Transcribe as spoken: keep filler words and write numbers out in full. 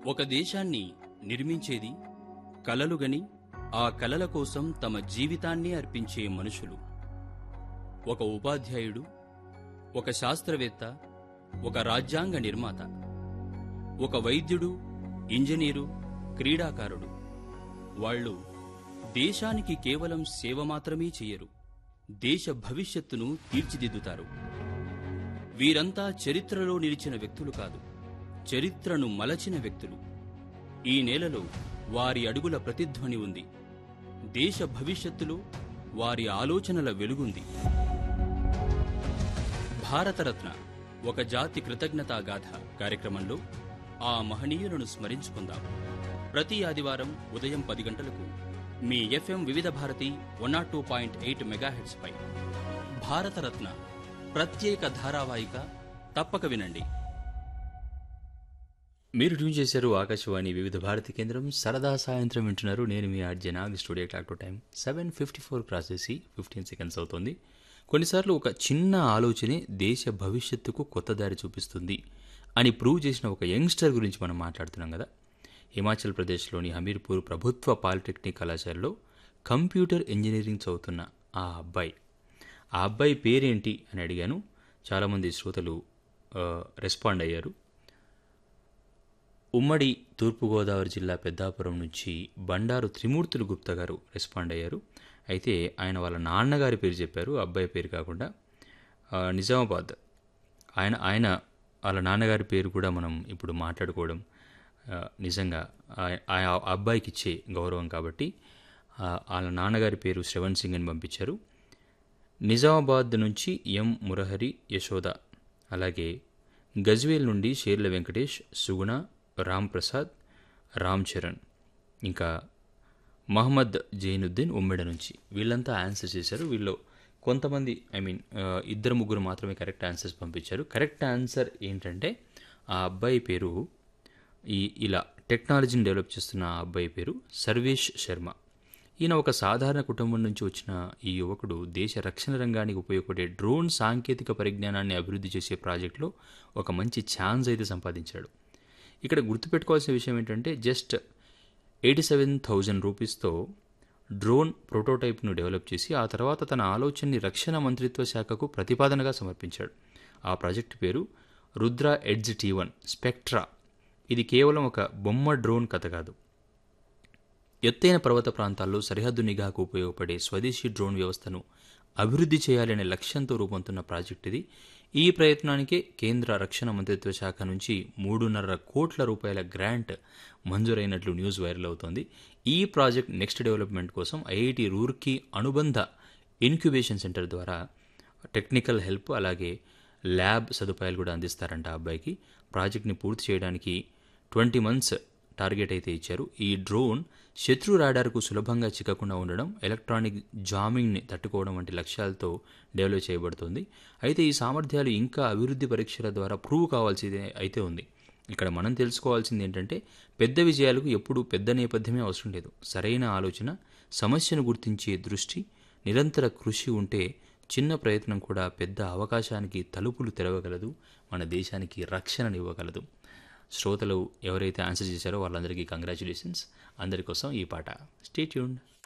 ఒక దేశాన్ని నిర్మించేది కలలుగని ఆ కలల కోసం తమ జీవితాన్ని అర్పించే మనుషులు. ఒక ఉపాధ్యాయుడు, ఒక శాస్త్రవేత్త, ఒక రాజ్యాంగ నిర్మాత, ఒక వైద్యుడు, ఇంజనీరు, క్రీడాకారుడు. వాళ్ళు దేశానికి కేవలం సేవ మాత్రమే చెయ్యరు, దేశ భవిష్యత్తును తీర్చిదిద్దుతారు. వీరంతా చరిత్రలో నిలిచిన వ్యక్తులు కాదు, చరిత్రను మలచిన వ్యక్తులు. ఈ నేలలో వారి అడుగుల ప్రతిధ్వని ఉంది. దేశ భవిష్యత్తులో వారి ఆలోచనల వెలుగుంది. భారతరత్న ఒక జాతి కృతజ్ఞతాగాథ కార్యక్రమంలో ఆ మహనీయులను స్మరించుకుందాం. ప్రతి ఆదివారం ఉదయం పది గంటలకు మీ ఎఫ్ఎం వివిధ Bharati one not two point eight megahertz పై భారతరత్న ప్రత్యేక ధారావాహిక తప్పక వినండి. మీరు ట్యూన్ చేశారు ఆకాశవాణి వివిధ భారతి కేంద్రం. సరదా సాయంత్రం వింటున్నారు. నేను మీ RJ Nag. Studio clock to time seven fifty four cross చేసి ఫిఫ్టీన్ సెకండ్స్ అవుతుంది. కొన్నిసార్లు ఒక చిన్న ఆలోచనే దేశ భవిష్యత్తుకు కొత్త దారి చూపిస్తుంది అని ప్రూవ్ చేసిన ఒక యంగ్స్టర్ గురించి మనం మాట్లాడుతున్నాం కదా. హిమాచల్ ప్రదేశ్లోని హమీర్పూర్ ప్రభుత్వ పాలిటెక్నిక్ కళాశాలలో కంప్యూటర్ ఇంజనీరింగ్ చదువుతున్న ఆ అబ్బాయి ఆ అబ్బాయి పేరేంటి అని అడిగాను. చాలామంది శ్రోతలు రెస్పాండ్ అయ్యారు. ఉమ్మడి తూర్పుగోదావరి జిల్లా పెద్దాపురం నుంచి బండారు త్రిమూర్తులు గుప్తా గారు రెస్పాండ్ అయ్యారు. అయితే ఆయన వాళ్ళ నాన్నగారి పేరు చెప్పారు, అబ్బాయి పేరు కాకుండా. నిజామాబాద్ ఆయన ఆయన వాళ్ళ నాన్నగారి పేరు కూడా మనం ఇప్పుడు మాట్లాడుకోవడం నిజంగా ఆ అబ్బాయికి ఇచ్చే గౌరవం కాబట్టి వాళ్ళ నాన్నగారి పేరు శ్రవణ్ సింగ్ అని పంపించారు. నిజామాబాద్ నుంచి ఎం మురహరి యశోద, అలాగే గజ్వేల్ నుండి షేర్ల వెంకటేష్, సుగుణ, రామ్ ప్రసాద్, రామ్ చరణ్, ఇంకా మహమ్మద్ జైనుద్దీన్ ఉమ్మెడ నుంచి వీళ్ళంతా ఆన్సర్ చేశారు. వీళ్ళు కొంతమంది ఐ మీన్ ఇద్దరు ముగ్గురు మాత్రమే కరెక్ట్ ఆన్సర్స్ పంపించారు. కరెక్ట్ ఆన్సర్ ఏంటంటే ఆ అబ్బాయి పేరు ఈ ఇలా టెక్నాలజీని డెవలప్ చేస్తున్న ఆ అబ్బాయి పేరు సర్వేష్ శర్మ. ఈయన ఒక సాధారణ కుటుంబం నుంచి వచ్చిన ఈ యువకుడు దేశ రక్షణ రంగానికి ఉపయోగపడే డ్రోన్ సాంకేతిక పరిజ్ఞానాన్ని అభివృద్ధి చేసే ప్రాజెక్టులో ఒక మంచి ఛాన్స్ అయితే సంపాదించాడు. ఇక్కడ గుర్తుపెట్టుకోవాల్సిన విషయం ఏంటంటే just eighty seven thousand రూపీస్తో drone ప్రోటోటైప్ను develop చేసి ఆ తర్వాత తన ఆలోచనని రక్షణ మంత్రిత్వ శాఖకు ప్రతిపాదనగా సమర్పించాడు. ఆ ప్రాజెక్టు పేరు Rudra edge tea one spectra. ఇది కేవలం ఒక బొమ్మ డ్రోన్ కథ కాదు. ఎత్తైన పర్వత ప్రాంతాల్లో సరిహద్దు నిఘాకు ఉపయోగపడే స్వదేశీ డ్రోన్ వ్యవస్థను అభివృద్ధి చేయాలనే లక్ష్యంతో రూపొందుతున్న ప్రాజెక్ట్ ఇది. ఈ ప్రయత్నానికే కేంద్ర రక్షణ మంత్రిత్వ శాఖ నుంచి మూడున్నర కోట్ల రూపాయల గ్రాంట్ మంజూరైనట్లు న్యూస్ వైరల్ అవుతోంది. ఈ ప్రాజెక్ట్ నెక్స్ట్ డెవలప్మెంట్ కోసం ఐఐటి రూర్కీ అనుబంధ ఇన్క్యుబేషన్ సెంటర్ ద్వారా టెక్నికల్ హెల్ప్ అలాగే ల్యాబ్ సదుపాయాలు కూడా అందిస్తారంట ఆ అబ్బాయికి. ప్రాజెక్ట్ని పూర్తి చేయడానికి ట్వంటీ మంత్స్ టార్గెట్ అయితే ఇచ్చారు. ఈ డ్రోన్ శత్రు రాడార్కు సులభంగా చిక్కకుండా ఉండడం, ఎలక్ట్రానిక్ జామింగ్ని తట్టుకోవడం వంటి లక్ష్యాలతో డెవలప్ చేయబడుతుంది. అయితే ఈ సామర్థ్యాలు ఇంకా అభివృద్ధి పరీక్షల ద్వారా ప్రూవ్ కావాల్సి అయితే ఉంది. ఇక్కడ మనం తెలుసుకోవాల్సింది ఏంటంటే పెద్ద విజయాలకు ఎప్పుడూ పెద్ద నేపథ్యమే అవసరం లేదు. సరైన ఆలోచన, సమస్యను గుర్తించే దృష్టి, నిరంతర కృషి ఉంటే చిన్న ప్రయత్నం కూడా పెద్ద అవకాశానికి తలుపులు తెరవగలదు, మన దేశానికి రక్షణనివ్వగలదు. శ్రోతలు ఎవరైతే ఆన్సర్ చేశారో వాళ్ళందరికీ కంగ్రాచ్యులేషన్స్. అందరి కోసం ఈ పాట. Stay tuned.